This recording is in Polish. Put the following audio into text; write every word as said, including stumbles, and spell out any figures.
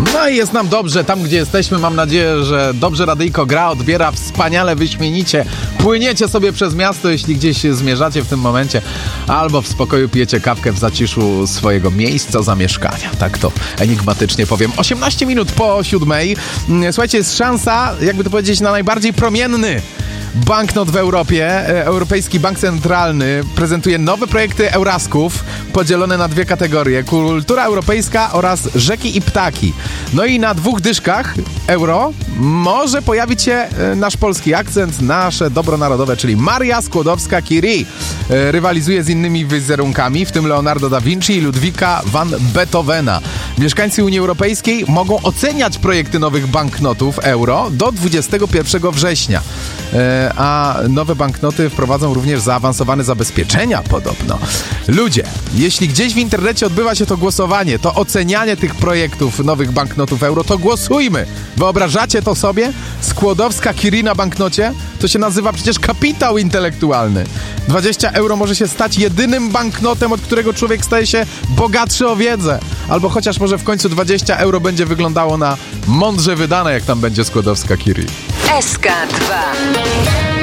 No i jest nam dobrze tam, gdzie jesteśmy. Mam nadzieję, że dobrze radyjko gra, odbiera wspaniale, wyśmienicie. Płyniecie sobie przez miasto, jeśli gdzieś zmierzacie w tym momencie, albo w spokoju pijecie kawkę w zaciszu swojego miejsca zamieszkania. Tak to enigmatycznie powiem. osiemnaście minut po siódmej. Słuchajcie, jest szansa, jakby to powiedzieć, na najbardziej promienny banknot w Europie. Europejski Bank Centralny prezentuje nowe projekty Eurasków podzielone na dwie kategorie. Kultura europejska oraz rzeki i ptaki. No i na dwóch dyszkach euro może pojawić się nasz polski akcent, nasze dobro narodowe, czyli Maria Skłodowska-Curie. Rywalizuje z innymi wizerunkami, w tym Leonardo da Vinci i Ludwika van Beethovena. Mieszkańcy Unii Europejskiej mogą oceniać projekty nowych banknotów euro do dwudziestego pierwszego września. A nowe banknoty wprowadzą również zaawansowane zabezpieczenia podobno. Ludzie, jeśli gdzieś w internecie odbywa się to głosowanie, to ocenianie tych projektów nowych banknotów euro, to głosujmy. Wyobrażacie to sobie? Skłodowska-Curie na banknocie? To się nazywa przecież kapitał intelektualny. dwadzieścia euro może się stać jedynym banknotem, od którego człowiek staje się bogatszy o wiedzę. Albo chociaż może w końcu dwadzieścia euro będzie wyglądało na mądrze wydane, jak tam będzie Skłodowska-Curie. S K dwa.